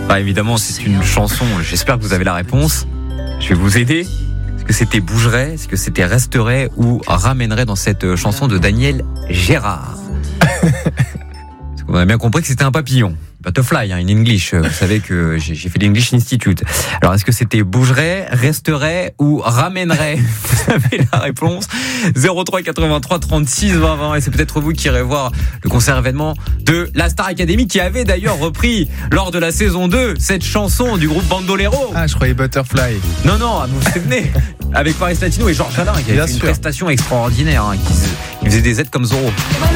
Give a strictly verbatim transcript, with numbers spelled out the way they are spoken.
Bah, évidemment, c'est une chanson. J'espère que vous avez la réponse. Je vais vous aider. Est-ce que c'était bougerait, est-ce que c'était resterait ou ramènerait dans cette chanson de Daniel Gérard? Parce qu'on a bien compris que c'était un papillon. Butterfly, hein, in English. Vous savez que j'ai, j'ai fait l'English Institute. Alors, est-ce que c'était bougerait, resterait ou ramènerait? Vous avez la réponse. zéro trois quatre-vingt-trois trente-six vingt vingt. Et c'est peut-être vous qui irez voir le concert événement de la Star Academy, qui avait d'ailleurs repris lors de la saison deux cette chanson du groupe Bandolero. Ah, je croyais Butterfly. Non, non, vous vous souvenez, avec Paris Latino et Georges Alain, qui avait Bien fait une sûr. prestation extraordinaire, hein, qui, qui faisait des aides comme Zorro.